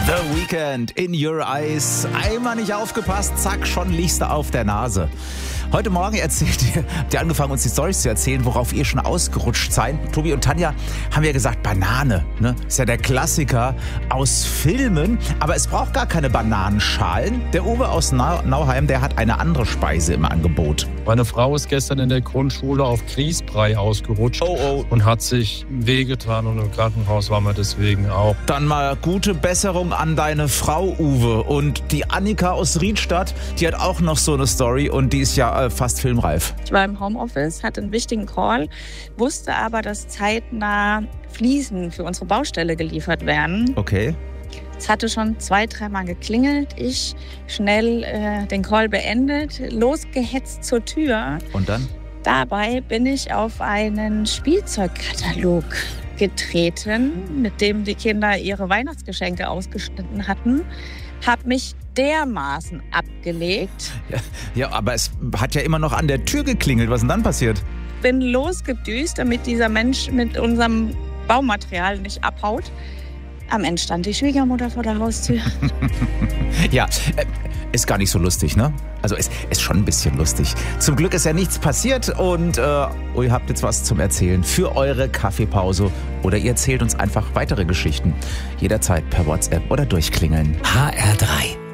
The Weeknd, In Your Eyes. Einmal nicht aufgepasst, zack, schon liegst du auf der Nase. Heute Morgen habt ihr angefangen, uns die Storys zu erzählen, worauf ihr schon ausgerutscht seid. Tobi und Tanja haben ja gesagt, Banane, ne? Ist ja der Klassiker aus Filmen. Aber es braucht gar keine Bananenschalen. Der Uwe aus Nauheim, der hat eine andere Speise im Angebot. Meine Frau ist gestern in der Grundschule auf Grießbrei ausgerutscht und hat sich wehgetan und im Krankenhaus waren wir deswegen auch. Dann mal gute Besserung an deine Frau, Uwe. Und die Annika aus Riedstadt, die hat auch noch so eine Story und die ist ja fast filmreif. Ich war im Homeoffice, hatte einen wichtigen Call, wusste aber, dass zeitnah Fliesen für unsere Baustelle geliefert werden. Okay. Es hatte schon 2-3 Mal geklingelt. Ich schnell den Call beendet, losgehetzt zur Tür. Und dann? Dabei bin ich auf einen Spielzeugkatalog getreten, mit dem die Kinder ihre Weihnachtsgeschenke ausgeschnitten hatten. Hab mich dermaßen abgelegt. Ja, aber es hat ja immer noch an der Tür geklingelt. Was ist denn dann passiert? Bin losgedüst, damit dieser Mensch mit unserem Baumaterial nicht abhaut. Am Ende stand die Schwiegermutter vor der Haustür. Ja, ist gar nicht so lustig, ne? Also ist schon ein bisschen lustig. Zum Glück ist ja nichts passiert und ihr habt jetzt was zum Erzählen für eure Kaffeepause. Oder ihr erzählt uns einfach weitere Geschichten. Jederzeit per WhatsApp oder durchklingeln. HR3